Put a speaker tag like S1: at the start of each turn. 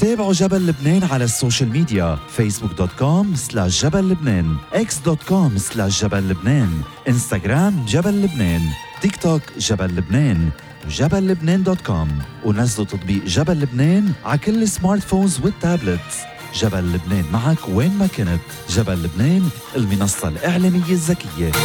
S1: تابعوا جبل لبنان على السوشيال ميديا facebook.com/جبل لبنان x.com/جبل لبنان انستغرام جبل لبنان تيك توك جبل لبنان جبل لبنان.com ونزلوا تطبيق جبل لبنان على كل السمارت فونز والتابلتس. جبل لبنان معك وين ما كنت. جبل لبنان، المنصة الإعلامية الذكية.